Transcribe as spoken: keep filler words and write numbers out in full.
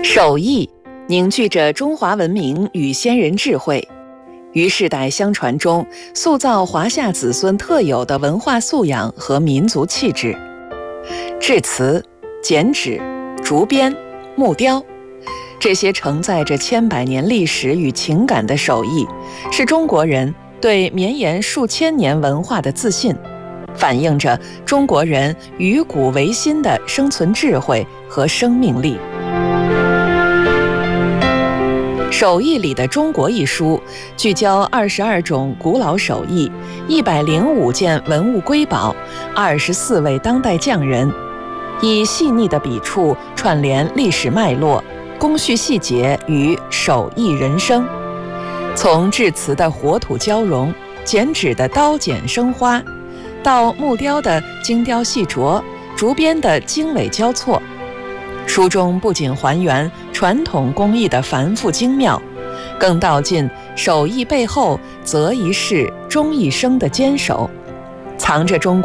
手艺凝聚着中华文明与先人智慧，于世代相传中塑造华夏子孙特有的文化素养和民族气质。制瓷、剪纸、竹编、木雕，这些承载着千百年历史与情感的手艺，是中国人对绵延数千年文化的自信，反映着中国人与古为新的生存智慧和生命力。手艺里的中国一书聚焦二十二种古老手艺，一百零五件文物瑰宝，二十四位当代匠人，以细腻的笔触串联历史脉络、工序细节与手艺人生。从制瓷的火土交融，剪纸的刀剪生花，到木雕的精雕细琢，竹编的经纬交错，书中不仅还原传统工艺的繁复精妙，更道尽手艺背后择一事终一生的坚守，藏着中国